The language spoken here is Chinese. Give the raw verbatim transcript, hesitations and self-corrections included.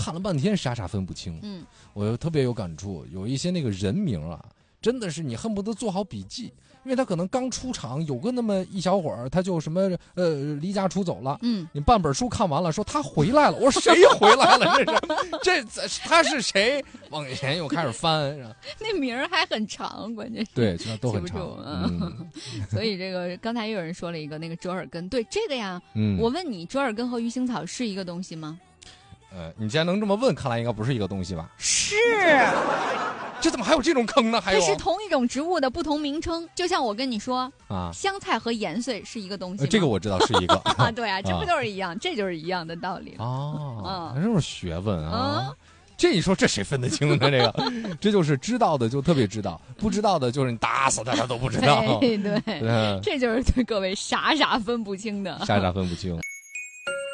看了半天傻傻分不清。 嗯， 我特别有感触，有一些那个人名啊，真的是你恨不得做好笔记，因为他可能刚出场有个那么一小会儿，他就什么呃离家出走了。 嗯， 你半本书看完了，说他回来了，我说谁回来了？这是这他是谁？往前又开始翻， 那名儿还很长，关键是对，其实都很长。 嗯，所以这个刚才又有人说了一个那个折耳根，对这个呀， 嗯， 我问你，折耳根和鱼腥草是一个东西吗？ 呃，你既然能这么问，看来应该不是一个东西吧？ 是。 这怎么还有这种坑呢？还有， 这是同一种植物的不同名称，就像我跟你说啊， 香菜和盐碎是一个东西吗、 呃。这个我知道是一个啊，对啊，这不就是一样？啊、这就是一样的道理哦，这种学问啊。 嗯， 这你说这谁分得清呢？这个，这就是知道的就特别知道，不知道的就是你打死他他都不知道。 对对，这就是对各位傻傻分不清的， 傻傻分不清。